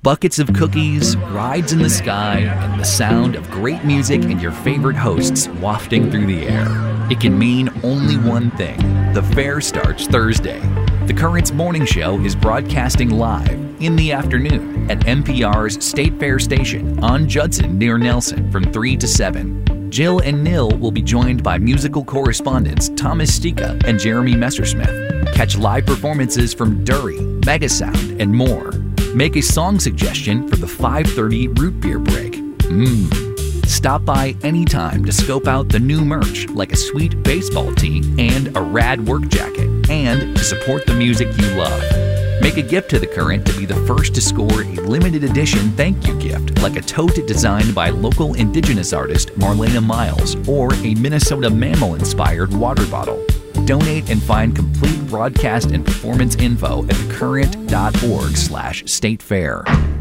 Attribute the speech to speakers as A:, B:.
A: Buckets of cookies, rides in the sky, and the sound of great music and your favorite hosts wafting through the air. It can mean only one thing. The fair starts Thursday. The Current's morning show is broadcasting live in the afternoon at NPR's State Fair station on Judson near Nelson from 3 to 7. Jill and Nil will be joined by musical correspondents Thomas Stika and Jeremy Messersmith. Catch live performances from Dury, Megasound, and more. Make a song suggestion for the 5:30 root beer break. Stop by anytime to scope out the new merch like a sweet baseball tee and a rad work jacket, and to support the music you love. Make a gift to The Current to be the first to score a limited edition thank you gift like a tote designed by local indigenous artist Marlena Miles or a Minnesota mammal-inspired water bottle. Donate and find complete broadcast and performance info at thecurrent.org/statefair.